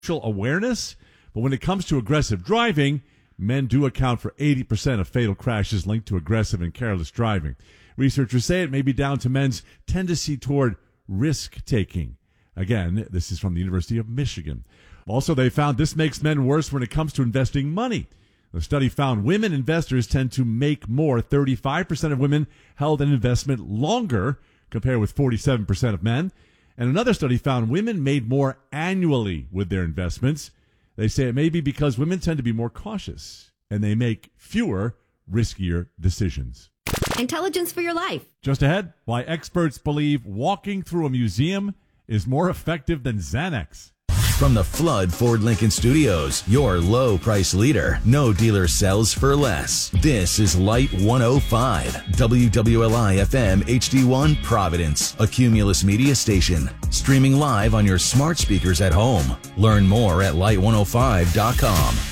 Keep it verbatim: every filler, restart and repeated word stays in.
awareness, but when it comes to aggressive driving, men do account for eighty percent of fatal crashes linked to aggressive and careless driving. Researchers say it may be down to men's tendency toward risk-taking. Again, this is from the University of Michigan. Also, they found this makes men worse when it comes to investing money. The study found women investors tend to make more. thirty-five percent of women held an investment longer, compared with forty-seven percent of men. And another study found women made more annually with their investments. They say it may be because women tend to be more cautious, and they make fewer, riskier decisions. Intelligence for your life. Just ahead, why experts believe walking through a museum is more effective than Xanax. From the Flood Ford Lincoln Studios, your low price leader. No dealer sells for less. This is Light one oh five, W W L I F M H D one Providence, a Cumulus media station. Streaming live on your smart speakers at home. Learn more at light one oh five dot com.